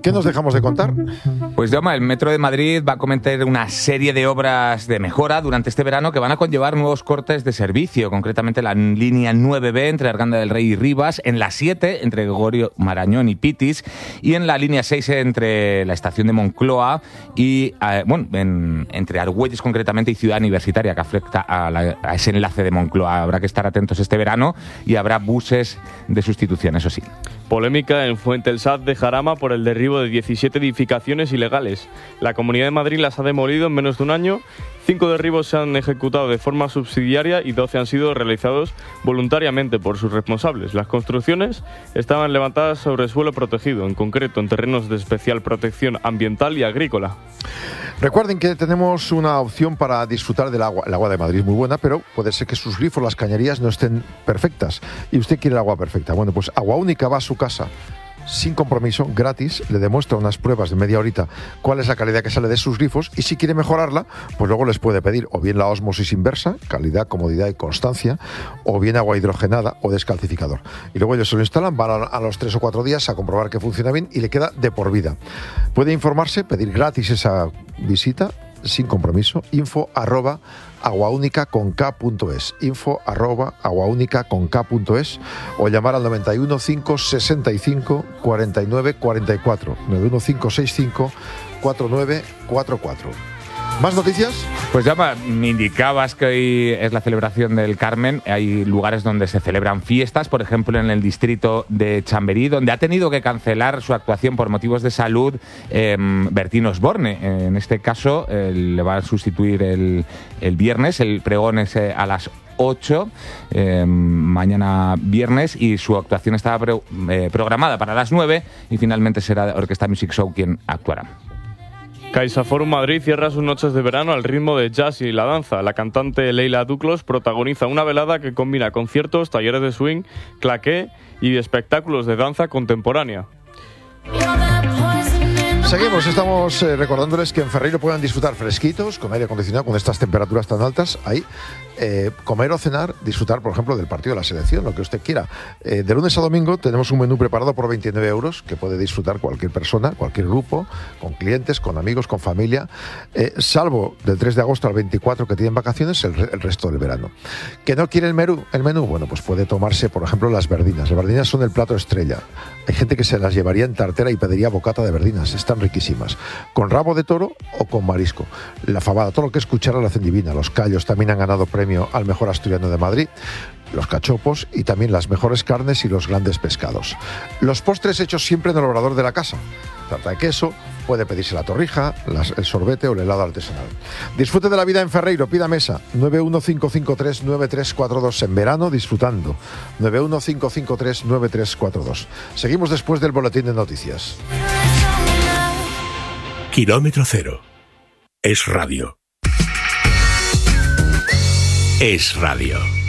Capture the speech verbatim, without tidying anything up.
¿Qué nos dejamos de contar? Pues, Jaume, el Metro de Madrid va a cometer una serie de obras de mejora durante este verano que van a conllevar nuevos cortes de servicio, concretamente la línea nueve B entre Arganda del Rey y Rivas, en la siete entre Gregorio Marañón y Pitis, y en la línea seis entre la estación de Moncloa y, eh, bueno, en, entre Argüelles concretamente y Ciudad Universitaria, que afecta a, la, a ese enlace de Moncloa. Habrá que estar atentos este verano y habrá buses de sustitución, eso sí. Polémica en Fuente el Saz de Jarama por el derribo de diecisiete edificaciones ilegales. La Comunidad de Madrid las ha demolido en menos de un año. Cinco derribos se han ejecutado de forma subsidiaria y doce han sido realizados voluntariamente por sus responsables. Las construcciones estaban levantadas sobre suelo protegido, en concreto en terrenos de especial protección ambiental y agrícola. Recuerden que tenemos una opción para disfrutar del agua. El agua de Madrid es muy buena, pero puede ser que sus grifos, las cañerías, no estén perfectas. Y usted quiere el agua perfecta. Bueno, pues Agua Única va a su casa sin compromiso, gratis, le demuestra unas pruebas de media horita cuál es la calidad que sale de sus grifos, y si quiere mejorarla, pues luego les puede pedir o bien la ósmosis inversa, calidad, comodidad y constancia, o bien agua hidrogenada o descalcificador. Y luego ellos se lo instalan, van a, a los tres o cuatro días a comprobar que funciona bien y le queda de por vida. Puede informarse, pedir gratis esa visita, sin compromiso, info arroba aguaunica con k punto es, info arroba aguaunica con k punto es, o llamar al noventa y uno, cinco sesenta y cinco, cuarenta y nueve cuarenta y cuatro, noventa y uno, cinco sesenta y cinco, cuarenta y nueve cuarenta y cuatro. ¿Más noticias? Pues ya me indicabas que hoy es la celebración del Carmen. Hay lugares donde se celebran fiestas, por ejemplo en el distrito de Chamberí, donde ha tenido que cancelar su actuación por motivos de salud eh, Bertín Osborne. En este caso eh, le va a sustituir el, el viernes, el pregón es eh, a las ocho, eh, mañana viernes, y su actuación estaba pre, eh, programada para las nueve, y finalmente será Orquesta Music Show quien actuará. CaixaForum Madrid cierra sus noches de verano al ritmo de jazz y la danza. La cantante Leila Duclos protagoniza una velada que combina conciertos, talleres de swing, claqué y espectáculos de danza contemporánea. Seguimos, estamos eh, recordándoles que en Ferreiro puedan disfrutar fresquitos, con aire acondicionado, con estas temperaturas tan altas, ahí, eh, comer o cenar, disfrutar, por ejemplo, del partido de la selección, lo que usted quiera. Eh, de lunes a domingo tenemos un menú preparado por veintinueve euros, que puede disfrutar cualquier persona, cualquier grupo, con clientes, con amigos, con familia, eh, salvo del tres de agosto al veinticuatro, que tienen vacaciones, el, el resto del verano. ¿Que no quiere el menú? El menú, bueno, pues puede tomarse, por ejemplo, las verdinas. Las verdinas son el plato estrella. Hay gente que se las llevaría en tartera y pediría bocata de verdinas. Están riquísimas, con rabo de toro o con marisco. La fabada, todo lo que es cuchara la hacen divina. Los callos también han ganado premio al mejor asturiano de Madrid, los cachopos y también las mejores carnes y los grandes pescados. Los postres hechos siempre en el obrador de la casa. Tarta de queso, puede pedirse la torrija, las, el sorbete o el helado artesanal. Disfrute de la vida en Ferreiro, pida mesa nueve uno cinco cinco tres nueve tres cuatro dos, en verano disfrutando, nueve uno cinco cinco tres nueve tres cuatro dos. Seguimos después del boletín de noticias. Kilómetro cero. Es radio. Es radio.